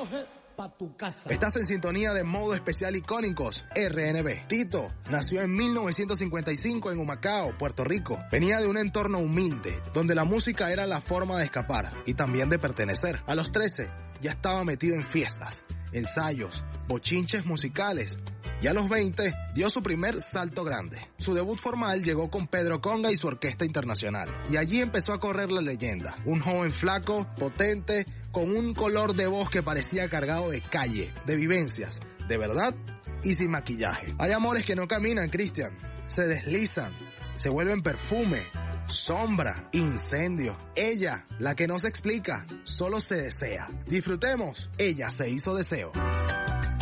coge pa' tu casa. Estás en sintonía de Modo Especial Icónicos, RNB. Tito nació en 1955 en Humacao, Puerto Rico. Venía de un entorno humilde, donde la música era la forma de escapar y también de pertenecer. A los 13 ya estaba metido en fiestas, ensayos, bochinches musicales. Y a los 20 dio su primer salto grande. Su debut formal llegó con Pedro Conga y su Orquesta Internacional. Y allí empezó a correr la leyenda. Un joven flaco, potente, con un color de voz que parecía cargado de calle, de vivencias, de verdad y sin maquillaje. Hay amores que no caminan, Cristian. Se deslizan, se vuelven perfume, sombra, incendio. Ella, la que no se explica, solo se desea. Disfrutemos. Ella se hizo deseo.